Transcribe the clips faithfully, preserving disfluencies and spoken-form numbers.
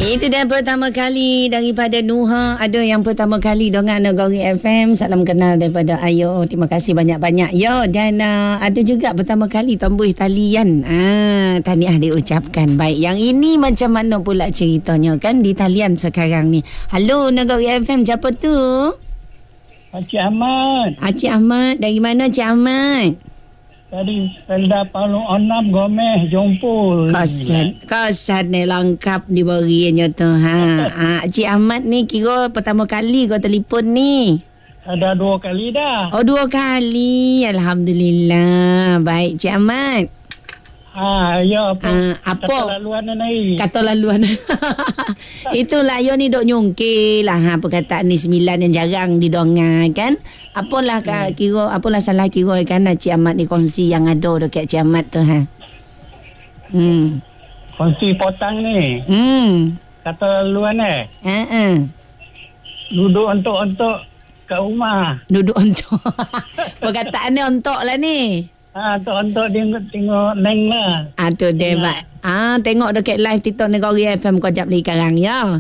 Itu dah pertama kali daripada Nuha. Ada yang pertama kali dengan Negeri F M. Salam kenal daripada Ayo. Terima kasih banyak-banyak. Yo, dan uh, ada juga pertama kali tombuh talian. Ah, tahniah diucapkan. Baik, yang ini macam mana pula ceritanya kan di talian sekarang ni. Halo Negeri F M, siapa tu? Encik Ahmad. Encik Ahmad, dari mana Encik Ahmad? Dari Selda Palu Onam Gomeh Jompul. Kosan, kosan ni lengkap diberinya tu. Ha, ha, Cik Ahmad ni kira pertama kali kau telefon ni. Ada dua kali dah. Oh, dua kali. Alhamdulillah. Baik, Cik Ahmad. Ha, ya apa? Uh, apa? Kata laluan ni. Kata laluan. Itulah yo ni dok nyungkil lah ha, perkataan ni sembilan yang jarang didongar kan. Apalah hmm. kira apalah salah kira kan Cik Ahmad ni kongsi yang ada dekat Cik Ahmad tu ha. Hmm. Kongsi potang ni. Hmm. Kata laluan eh. Ha ah. Duduk untuk-untuk kat rumah. Duduk untuk. Perkataan ni untuk lah ni. Ha, untuk-untuk tengok, tengok neng lah. Ah, tu dia, Pak. Ah, tengok dekat live TikTok Negeri F M kau jap lagi sekarang, ya.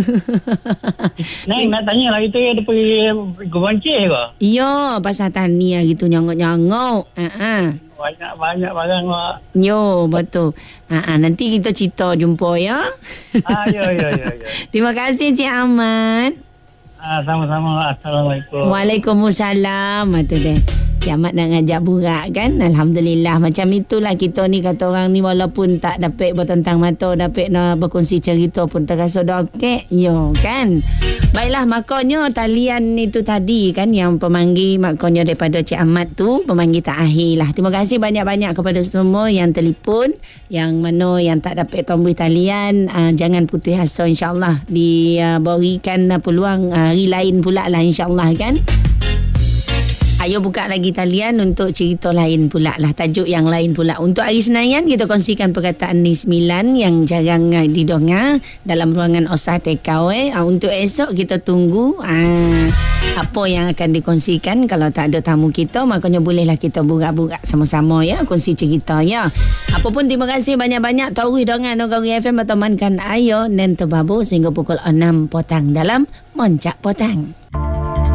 Neng nak tanya lah, itu dia pergi Gobancik ke? Ya, pasal tani hari tu nyongok-nyongok. Ah, ah. Banyak-banyak barang, Pak. Yo, betul. Ah, ah, nanti kita cerita jumpa, ya. Ah, ya, ya, ya, ya. Terima kasih, Cik Ahmad. Ah, sama-sama. Assalamualaikum. Waalaikumsalam. Itu dia. Kiamat nak ngajak burak kan. Alhamdulillah. Macam itulah kita ni kata orang ni walaupun tak dapat bertentang mata, dapat nak berkongsi cerita pun terasa dokek. Yo kan. Baiklah, makanya talian itu tadi kan yang pemanggil makanya daripada Cik Ahmad tu pemanggil tak akhir lah. Terima kasih banyak-banyak kepada semua yang telefon, yang mana yang tak dapat tombol talian, uh, jangan putus asa, insyaAllah diberikan uh, peluang uh, hari lain pula lah insyaAllah kan. Ayo buka lagi talian untuk cerita lain pula lah. Tajuk yang lain pula. Untuk hari Senayan, kita kongsikan perkataan ni sembilan yang jarang uh, didongar dalam ruangan Osah Takeaway. Uh, untuk esok, kita tunggu uh, apa yang akan dikongsikan. Kalau tak ada tamu kita, makanya bolehlah kita burak-burak sama-sama ya. Kongsi cerita ya. Apapun, terima kasih banyak-banyak. Tahu dengan Negeri F M bertemankan Ayo dan Terbabur sehingga pukul enam petang dalam Moncak Petang.